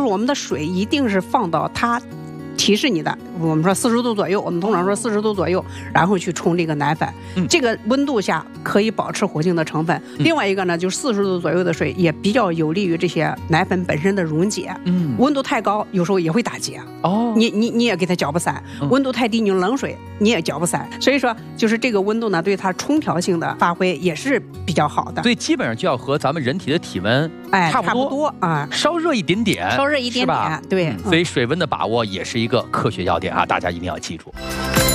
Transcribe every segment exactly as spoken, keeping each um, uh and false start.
就是我们的水一定是放到它提示你的，我们说四十度左右，我们通常说四十度左右，然后去冲这个奶粉。嗯，这个温度下可以保持活性的成分。嗯、另外一个呢，就是四十度左右的水也比较有利于这些奶粉本身的溶解。嗯，温度太高有时候也会打结。哦，你你你也给它搅不散。嗯、温度太低，你用冷水你也搅不散。所以说，就是这个温度呢，对它冲调性的发挥也是比较好的。 所以基本上就要和咱们人体的体温哎差不多， 差不多啊， 稍热一点点， 稍热一点点，对、 嗯。所以水温的把握也是一个科学要点啊，大家一定要记住。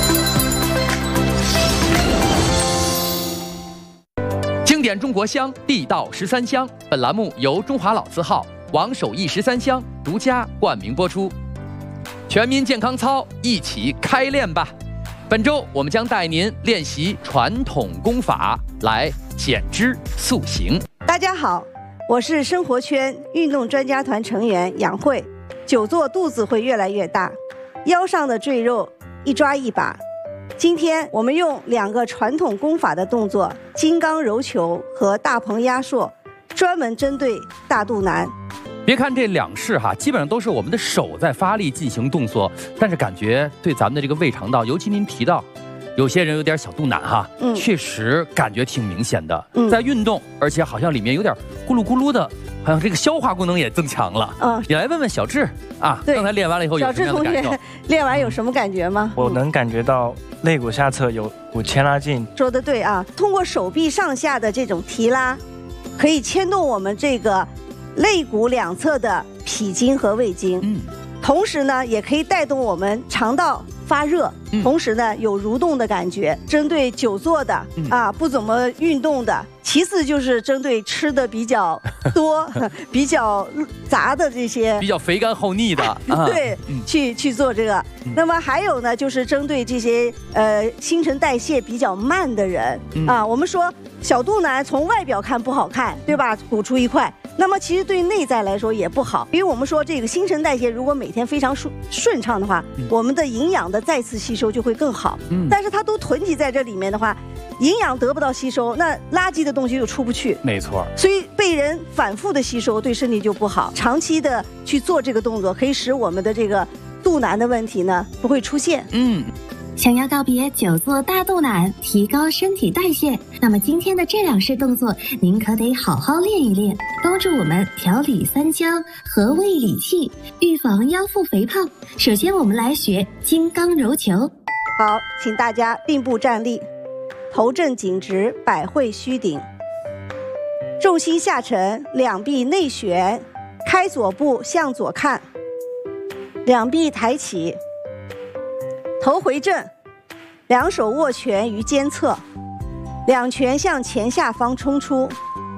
经典中国香，地道十三香。本栏目由中华老字号王守义十三香独家冠名播出。全民健康操，一起开练吧！本周我们将带您练习传统功法，来减脂塑形。 大家好，我是生活圈运动专家团成员杨慧。久坐肚子会越来越大，腰上的赘肉一抓一把。今天我们用两个传统功法的动作，金刚揉球和大鹏压缩，专门针对大肚腩。 别看这两式哈，基本上都是我们的手在发力进行动作，但是感觉对咱们的这个胃肠道，尤其您提到有些人有点小肚腩哈，嗯，确实感觉挺明显的。嗯，在运动，而且好像里面有点咕噜咕噜的，好像这个消化功能也增强了。嗯，你来问问小智啊，刚才练完了以后有什么样的感受？ 小智同学练完有什么感觉吗？ 我能感觉到肋骨下侧有股牵拉劲。 说得对啊，通过手臂上下的这种提拉，可以牵动我们这个肋骨两侧的脾经和胃经。嗯，同时呢，也可以带动我们肠道发热，同时呢有蠕动的感觉。针对久坐的啊，不怎么运动的，其次就是针对吃的比较多、比较杂的这些， 比较肥甘厚腻的， 啊、对，嗯、去去做这个。嗯、那么还有呢，就是针对这些呃新陈代谢比较慢的人、嗯、啊，我们说小肚腩从外表看不好看，对吧？鼓出一块。那么其实对内在来说也不好，因为我们说这个新陈代谢如果每天非常顺顺畅的话，嗯、我们的营养的再次吸收就会更好。嗯，但是它都囤积在这里面的话，营养得不到吸收，那垃圾的东西又出不去。 没错， 所以被人反复的吸收对身体就不好。长期的去做这个动作，可以使我们的这个肚腩的问题呢不会出现。 嗯。想要告别久坐大肚腩，提高身体代谢，那么今天的这两式动作您可得好好练一练，帮助我们调理三焦，和胃理气，预防腰腹肥胖。首先我们来学金刚揉球。 好，请大家并步站立，头正颈直，百会虚顶，重心下沉，两臂内旋，开左步向左看，两臂抬起，头回正，两手握拳于肩侧，两拳向前下方冲出，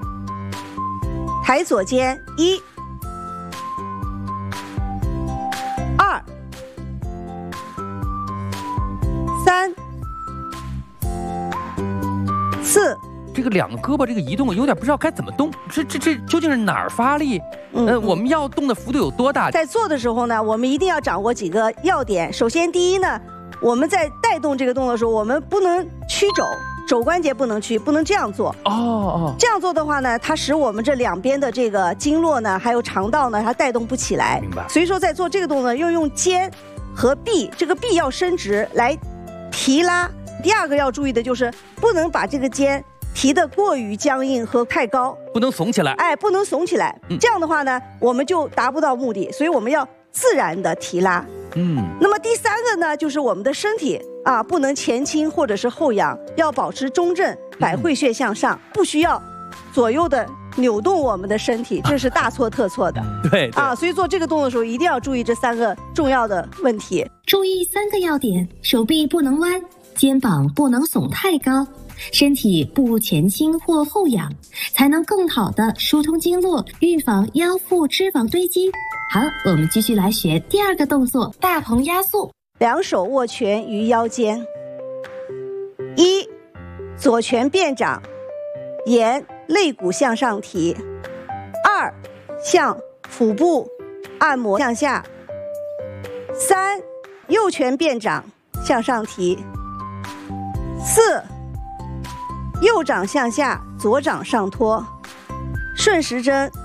抬左肩，一、二、三、四。 这个两个胳膊这个移动有点不知道该怎么动，这这这究竟是哪儿发力？嗯、呃，我们要动的幅度有多大？ 在做的时候呢，我们一定要掌握几个要点。首先，第一呢，我们在带动这个动作的时候，我们不能屈肘，肘关节不能屈，不能这样做。哦哦，这样做的话呢，它使我们这两边的这个经络呢，还有肠道呢，它带动不起来。 明白。 所以说，在做这个动作，要用肩和臂，这个臂要伸直来提拉。第二个要注意的就是不能把这个肩提得过于僵硬和太高， 不能耸起来。 哎，不能耸起来。嗯、这样的话呢，我们就达不到目的。所以我们要自然的提拉。嗯。那么第三个呢，就是我们的身体啊，不能前倾或者是后仰，要保持中正，百会穴向上，嗯、不需要左右的扭动我们的身体，这是大错特错的。 对, 对啊，所以做这个动作的时候，一定要注意这三个重要的问题。 注意三个要点：手臂不能弯，肩膀不能耸太高，身体不前倾或后仰，才能更好的疏通经络，预防腰腹脂肪堆积。好，我们继续来学第二个动作，大鹏压缩。 两手握拳于腰间，一、左拳变掌，沿肋骨向上提；二、向腹部按摩向下；三、右拳变掌向上提；四、右掌向下，左掌上托，顺时针